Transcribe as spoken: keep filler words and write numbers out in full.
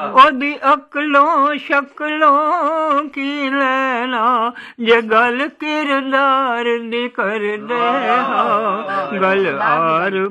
ओदी अकलों शकलों की लेना जे गल किरदार दी कर दे गल आर